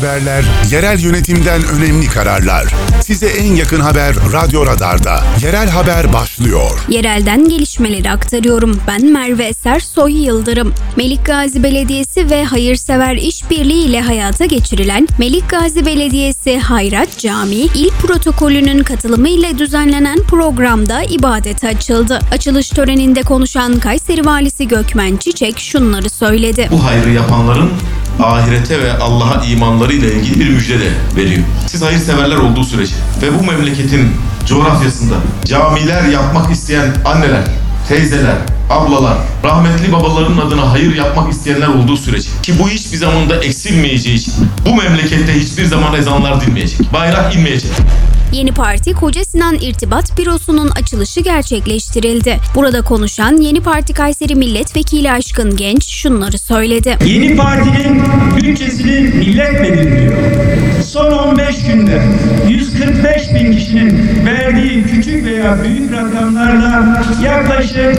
Haberler, yerel yönetimden önemli kararlar. Size en yakın haber Radyo Radar'da. Yerel haber başlıyor. Yerelden gelişmeleri aktarıyorum. Ben Merve Eser Soy Yıldırım. Melikgazi Belediyesi ve hayırsever işbirliği ile hayata geçirilen Melikgazi Belediyesi Hayrat Camii İl Protokolü'nün katılımıyla düzenlenen programda ibadete açıldı. Açılış töreninde konuşan Kayseri Valisi Gökmen Çiçek şunları söyledi. Bu hayrı yapanların ahirete ve Allah'a imanlarıyla ilgili bir müjde de veriyor. Siz hayırseverler olduğu sürece ve bu memleketin coğrafyasında camiler yapmak isteyen anneler, teyzeler, ablalar, rahmetli babaların adına hayır yapmak isteyenler olduğu sürece ki bu hiçbir zaman da eksilmeyeceği için bu memlekette hiçbir zaman ezanlar dinmeyecek, bayrak inmeyecek. Yeni Parti Koca Sinan İrtibat Bürosu'nun açılışı gerçekleştirildi. Burada konuşan Yeni Parti Kayseri Milletvekili Aşkın Genç şunları söyledi. Yeni Parti'nin bütçesini millet belirliyor. Son 15 günde 145 bin kişinin verdiği küçük veya büyük rakamlarla yaklaşık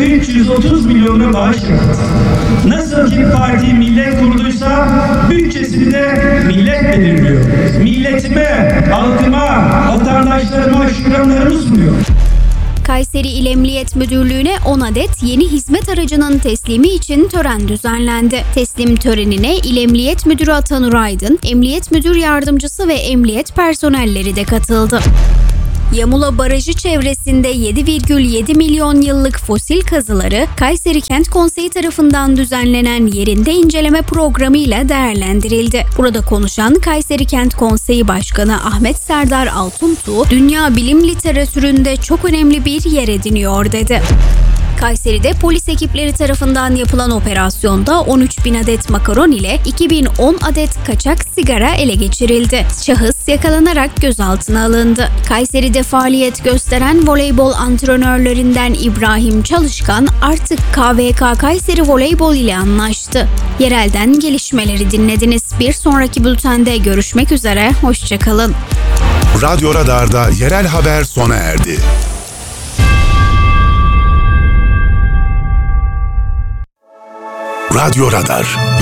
330 milyona bağış yaptı. Nasıl ki parti millet kurduysa bütçesini de millet belirliyor. Milletime, halkıma, vatandaşlarıma şükranlarımı sunuyor. Kayseri İl Emniyet Müdürlüğü'ne 10 adet yeni hizmet aracının teslimi için tören düzenlendi. Teslim törenine İl Emniyet Müdürü Atanur Aydın, Emniyet Müdür Yardımcısı ve emniyet personelleri de katıldı. Yamula Barajı çevresinde 7,7 milyon yıllık fosil kazıları Kayseri Kent Konseyi tarafından düzenlenen yerinde inceleme programıyla değerlendirildi. Burada konuşan Kayseri Kent Konseyi Başkanı Ahmet Serdar Altuntu, dünya bilim literatüründe çok önemli bir yer ediniyor dedi. Kayseri'de polis ekipleri tarafından yapılan operasyonda 13 bin adet makaron ile 2010 adet kaçak sigara ele geçirildi. Şahıs yakalanarak gözaltına alındı. Kayseri'de faaliyet gösteren voleybol antrenörlerinden İbrahim Çalışkan artık KVK Kayseri Voleybol ile anlaştı. Yerelden gelişmeleri dinlediniz. Bir sonraki bültende görüşmek üzere. Hoşçakalın. Radyo Radar'da yerel haber sona erdi. Radyo Radar.